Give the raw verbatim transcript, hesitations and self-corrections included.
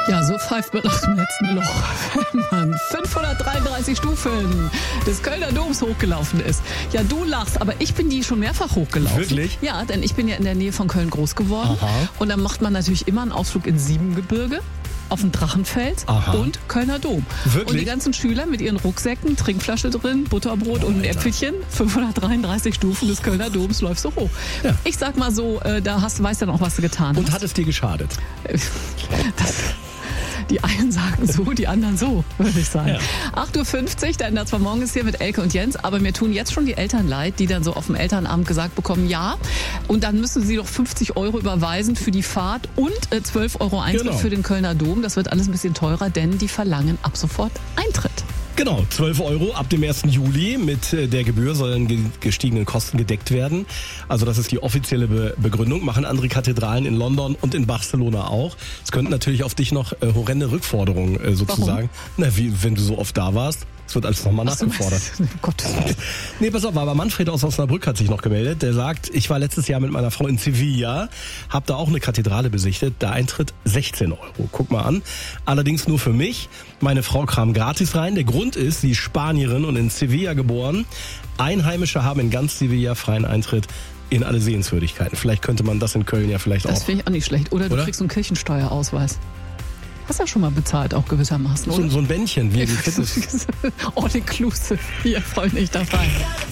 Ja, so pfeift man nach dem letzten Loch, wenn man fünfhundertdreiunddreißig Stufen des Kölner Doms hochgelaufen ist. Ja, du lachst, aber ich bin die schon mehrfach hochgelaufen. Wirklich? Ja, denn ich bin ja in der Nähe von Köln groß geworden. Aha. Und dann macht man natürlich immer einen Ausflug ins Siebengebirge, auf dem Drachenfels Aha. und Kölner Dom. Wirklich? Und die ganzen Schüler mit ihren Rucksäcken, Trinkflasche drin, Butterbrot Oh, und ein Alter. Äpfelchen, fünfhundertdreiunddreißig Stufen des Kölner Doms läufst du hoch. Ja. Ich sag mal so, äh, da hast, weißt du noch, was du getan Und hast. hat es dir geschadet? Das, die einen sagen so, die anderen so, würde ich sagen. Ja. acht Uhr fünfzig, der Ender zwar morgens hier mit Elke und Jens, aber mir tun jetzt schon die Eltern leid, die dann so auf dem Elternabend gesagt bekommen, ja, und dann müssen sie doch fünfzig Euro überweisen für die Fahrt und äh, zwölf Euro Eintritt Genau. für den Kölner Dom. Das wird alles ein bisschen teurer, denn die verlangen ab sofort Eintritt. Genau, zwölf Euro ab dem ersten Juli. Mit äh, der Gebühr sollen ge- gestiegenen Kosten gedeckt werden. Also das ist die offizielle Be- Begründung. Machen andere Kathedralen in London und in Barcelona auch. Es könnten natürlich auf dich noch äh, horrende Rückforderungen äh, sozusagen. Na, wie wenn du so oft da warst. Es wird alles nochmal nachgefordert. Oh Gott. Nee, pass auf, aber Manfred aus Osnabrück hat sich noch gemeldet. Der sagt, ich war letztes Jahr mit meiner Frau in Sevilla, hab da auch eine Kathedrale besichtet. Der Eintritt sechzehn Euro. Guck mal an. Allerdings nur für mich. Meine Frau kam gratis rein. Der Grund ist, sie ist Spanierin und in Sevilla geboren. Einheimische haben in ganz Sevilla freien Eintritt in alle Sehenswürdigkeiten. Vielleicht könnte man das in Köln ja vielleicht Das auch. finde ich auch nicht schlecht. Oder du Oder? kriegst einen Kirchensteuerausweis. Hast ja schon mal bezahlt, auch gewissermaßen, So, oder? so ein Bändchen wie im Fitness. All inclusive. Hier, Freunde, nicht dabei.